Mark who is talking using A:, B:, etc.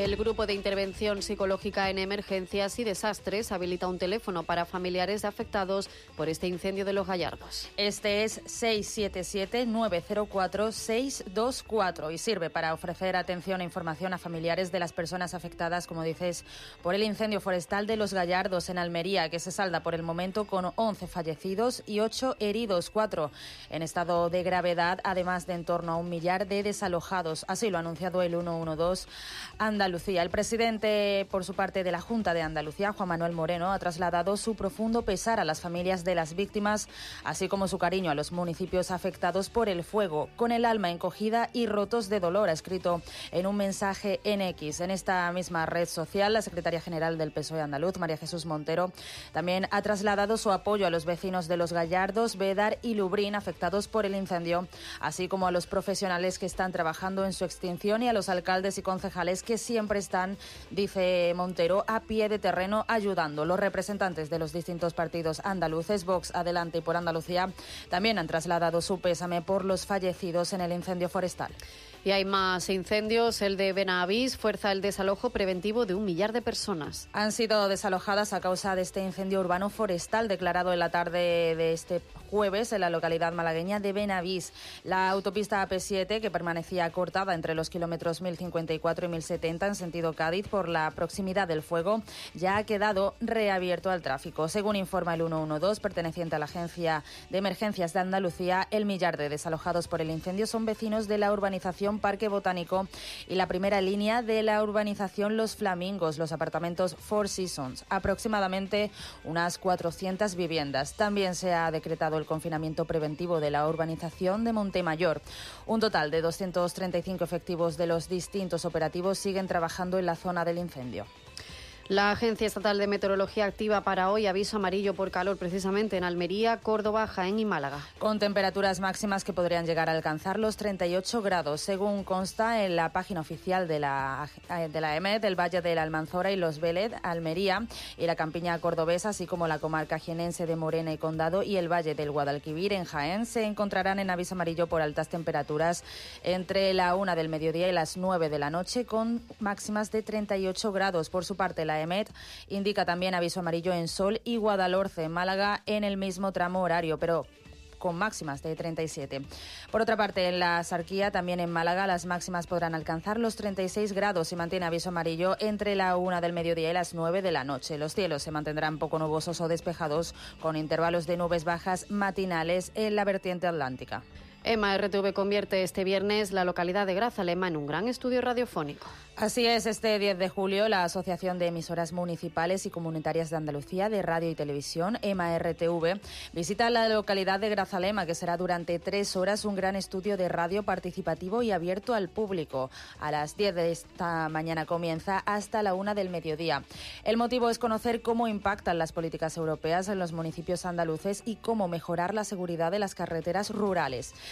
A: El Grupo de Intervención Psicológica en Emergencias y Desastres habilita un teléfono para familiares de afectados por este incendio de Los Gallardos.
B: Este es 677-904-624 y sirve para ofrecer atención e información a familiares de las personas afectadas, como dices, por el incendio forestal de Los Gallardos en Almería, que se salda por el momento con 11 fallecidos y 8 heridos, 4 en estado de gravedad, además de en torno a 1 millar de desalojados. Así lo ha anunciado el 112 Andalucía. El presidente, por su parte, de la Junta de Andalucía, Juan Manuel Moreno, ha trasladado su profundo pesar a las familias de las víctimas, así como su cariño a los municipios afectados por el fuego, con el alma encogida y rotos de dolor, ha escrito en un mensaje en X. En esta misma red social, la secretaria general del PSOE andaluz, María Jesús Montero, también ha trasladado su apoyo a los vecinos de Los Gallardos, Bédar y Lubrín afectados por el incendio, así como a los profesionales que están trabajando en su extinción y a los alcaldes y concejales que siempre están, dice Montero, a pie de terreno ayudando. Los representantes de los distintos partidos andaluces, Vox, Adelante y Por Andalucía, también han trasladado su pésame por los fallecidos en el incendio forestal.
A: Y hay más incendios. El de Benavís fuerza el desalojo preventivo de 1 millar de personas.
B: Han sido desalojadas a causa de este incendio urbano forestal declarado en la tarde de este jueves en la localidad malagueña de Benavís. La autopista AP7, que permanecía cortada entre los kilómetros 1054 y 1070 en sentido Cádiz por la proximidad del fuego, ya ha quedado reabierto al tráfico. Según informa el 112, perteneciente a la Agencia de Emergencias de Andalucía, el millar de desalojados por el incendio son vecinos de la urbanización Parque Botánico y la primera línea de la urbanización Los Flamingos, los apartamentos Four Seasons, aproximadamente unas 400 viviendas. También se ha decretado el confinamiento preventivo de la urbanización de Montemayor. Un total de 235 efectivos de los distintos operativos siguen trabajando en la zona del incendio.
A: La Agencia Estatal de Meteorología activa para hoy aviso amarillo por calor precisamente en Almería, Córdoba, Jaén y Málaga.
B: Con temperaturas máximas que podrían llegar a alcanzar los 38 grados, según consta en la página oficial de la EMET, el Valle de la Almanzora y Los Vélez, Almería y la campiña cordobesa, así como la comarca jienense de Morena y Condado y el Valle del Guadalquivir en Jaén, se encontrarán en aviso amarillo por altas temperaturas entre la 1 del mediodía y las 9 de la noche, con máximas de 38 grados. Por su parte, la EMET indica también aviso amarillo en Sol y Guadalhorce, Málaga, en el mismo tramo horario, pero con máximas de 37. Por otra parte, en la Sarquía, también en Málaga, las máximas podrán alcanzar los 36 grados y mantiene aviso amarillo entre la 1 del mediodía y las 9 de la noche. Los cielos se mantendrán poco nubosos o despejados, con intervalos de nubes bajas matinales en la vertiente atlántica.
A: EMA RTV convierte este viernes la localidad de Grazalema en un gran estudio radiofónico.
B: Así es, este 10 de julio la Asociación de Emisoras Municipales y Comunitarias de Andalucía de Radio y Televisión, EMA RTV, visita la localidad de Grazalema, que será durante 3 horas un gran estudio de radio participativo y abierto al público. A las 10 de esta mañana comienza hasta la 1 del mediodía. El motivo es conocer cómo impactan las políticas europeas en los municipios andaluces y cómo mejorar la seguridad de las carreteras rurales.